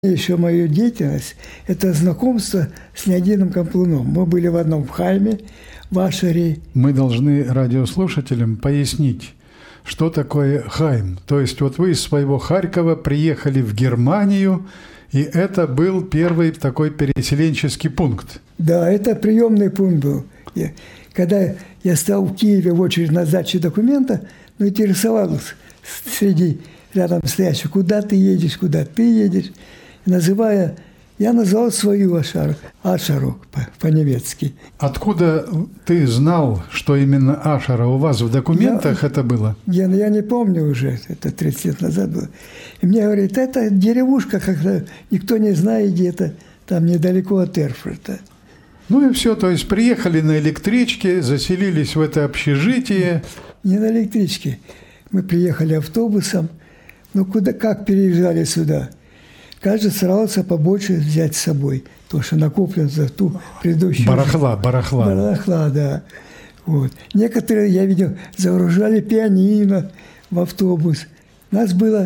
Еще мою деятельность – это знакомство с Леонидом Каплуном. Мы были в одном хайме, в Ашере. Мы должны радиослушателям пояснить, что такое хайм. То есть вот вы из своего Харькова приехали в Германию, и это был первый такой переселенческий пункт. Да, это приемный пункт был. Когда я стал в Киеве в очередь на сдачу документа, интересовался среди рядом стоящих, куда ты едешь, я назвал свою Ашару по-немецки. Откуда ты знал, что именно Ашара? У вас в документах это было? Я не помню уже, это 30 лет назад было. И мне говорят, это деревушка, как-то никто не знает где-то, там недалеко от Эрфурта. Ну и все, то есть приехали на электричке, заселились в это общежитие. Не на электричке. Мы приехали автобусом. Ну, как переезжали сюда? Каждый старался побольше взять с собой, то, что накоплено за ту предыдущую... Барахла, да. Вот. Некоторые, я видел, загружали пианино в автобус. У нас было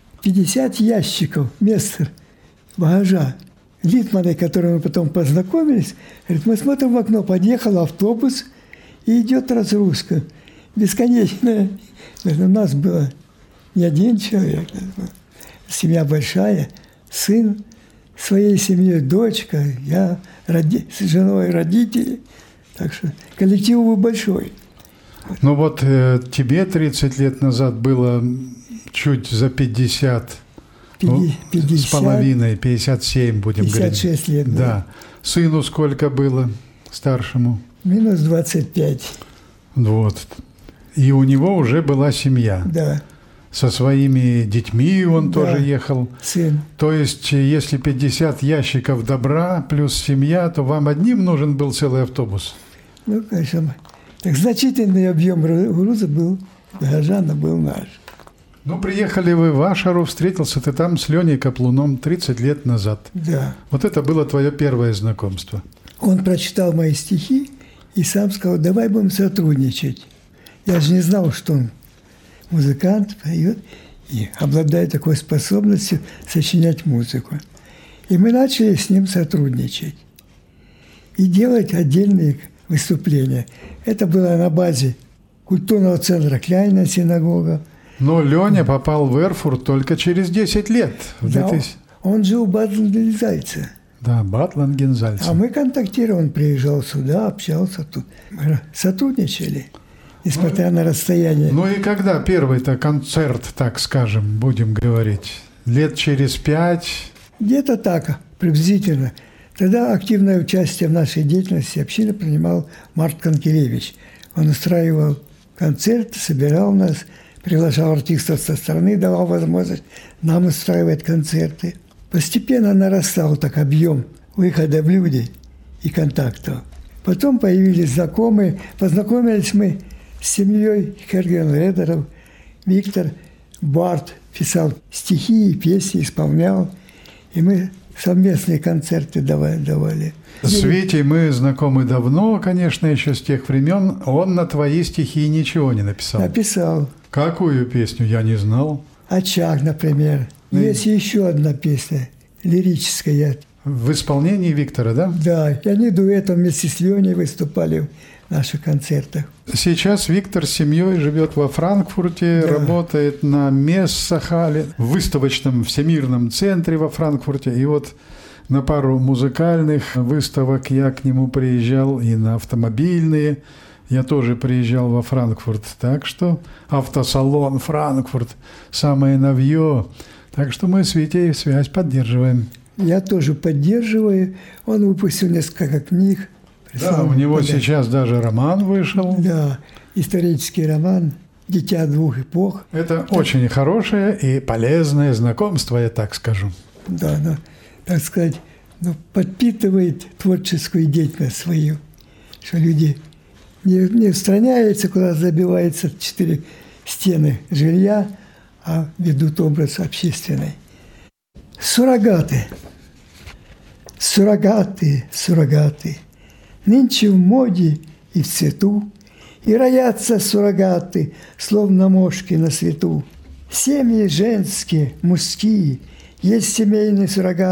50 ящиков мест багажа. Литманы, которые мы потом познакомились, говорит, мы смотрим в окно, подъехал автобус, и идет разгрузка. Бесконечная. У нас было не один человек, семья большая, сын своей семьей, дочка, я с женой, родители. Так что коллектив был большой. Ну вот тебе 30 лет назад было чуть за 50, 50 с половиной, 57 будем 56 говорить. 56 лет. Да. Сыну сколько было старшему? Минус 25. Вот. И у него уже была семья. Да. Со своими детьми он тоже ехал. Сын. То есть, если 50 ящиков добра плюс семья, то вам одним нужен был целый автобус? Ну, конечно. Так значительный объем груза был, багажа был наш. Ну, приехали вы в Ашару, встретился ты там с Леней Каплуном 30 лет назад. Да. Вот это было твое первое знакомство. Он прочитал мои стихи и сам сказал, давай будем сотрудничать. Я же не знал, что он музыкант, поет и обладает такой способностью сочинять музыку. И мы начали с ним сотрудничать и делать отдельные выступления. Это было на базе культурного центра Кляйна, синагога. Но Леня попал в Эрфурт только через 10 лет. Да, он жил в Бад-Лангензальце. Да, Бад-Лангензальце. А мы контактировали, он приезжал сюда, общался тут. Мы сотрудничали. Несмотря на расстояние. Ну и когда первый-то концерт, так скажем, будем говорить? Лет через 5? Где-то так, приблизительно. Тогда активное участие в нашей деятельности общины принимал Март Конкелевич. Он устраивал концерты, собирал нас, приглашал артистов со стороны, давал возможность нам устраивать концерты. Постепенно нарастал так объем выхода в люди и контактов. Потом появились знакомые. Познакомились мы с семьей Херген Редеров. Виктор Барт писал стихи и песни, исполнял. И мы совместные концерты давали. С Витей мы знакомы давно, конечно, еще с тех времен. Он на твои стихи ничего не написал. Написал. Какую песню, я не знал. «Очаг», например. Есть еще одна песня, лирическая. В исполнении Виктора, да? Да, и они дуэтом вместе с Леней выступали в наших концертах. Сейчас Виктор с семьей живет во Франкфурте, работает на Мессахале, в выставочном всемирном центре во Франкфурте. И вот на пару музыкальных выставок я к нему приезжал, и на автомобильные. Я тоже приезжал во Франкфурт. Так что автосалон Франкфурт, самое новье. Так что мы с Витей связь поддерживаем. Я тоже поддерживаю. Он выпустил несколько книг. Да, у него сейчас даже роман вышел. Да, исторический роман «Дитя двух эпох». Это очень хорошее и полезное знакомство, я так скажу. Да, так сказать, подпитывает творческую деятельность свою, что люди не устраняются, куда забиваются 4 стены жилья, а ведут образ общественный. Суррогаты. Суррогаты. Нынче в моде и в цвету, и роятся суррогаты, словно мошки на свету. Семьи женские, мужские, Есть семейный суррогат.